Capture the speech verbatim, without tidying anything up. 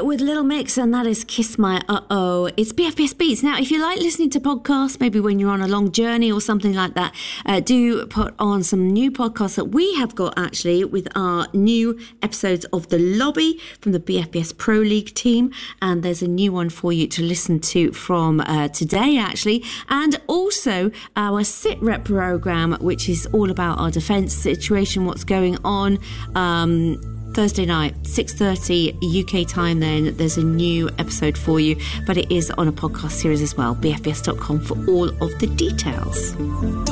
with Little Mix, and that is Kiss My Uh-Oh. It's B F B S Beats. Now, if you like listening to podcasts, maybe when you're on a long journey or something like that, uh, do put on some new podcasts that we have got, actually, with our new episodes of The Lobby from the B F B S Pro League team. And there's a new one for you to listen to from uh, today, actually. And also our SITREP programme, which is all about our defence situation, what's going on. Um... Thursday night, six thirty U K time then, there's a new episode for you, but it is on a podcast series as well, b f b s dot com for all of the details.